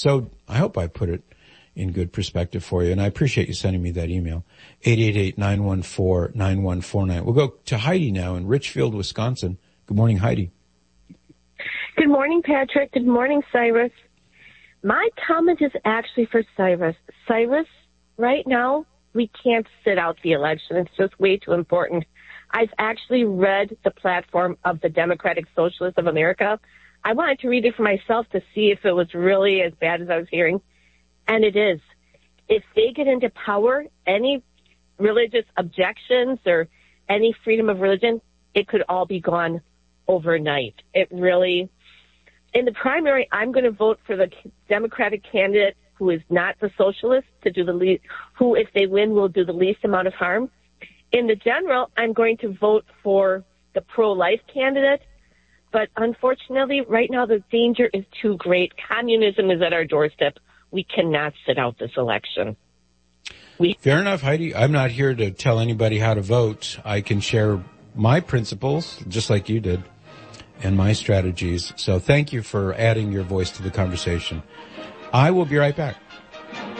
So I hope I put it in good perspective for you, and I appreciate you sending me that email. 888-914-9149. We'll go to Heidi now in Richfield, Wisconsin. Good morning, Heidi. Good morning, Patrick. Good morning, Cyrus. My comment is actually for Cyrus. Cyrus, right now, we can't sit out the election. It's just way too important. I've actually read the platform of the Democratic Socialists of America. I wanted to read it for myself to see if it was really as bad as I was hearing. And it is. If they get into power, any religious objections or any freedom of religion, it could all be gone overnight. It really, in the primary, I'm going to vote for the Democratic candidate who is not the socialist to do the least, who, if they win, will do the least amount of harm. In the general, I'm going to vote for the pro-life candidate. But unfortunately, right now, the danger is too great. Communism is at our doorstep. We cannot sit out this election. Fair enough, Heidi. I'm not here to tell anybody how to vote. I can share my principles, just like you did, and my strategies. So thank you for adding your voice to the conversation. I will be right back.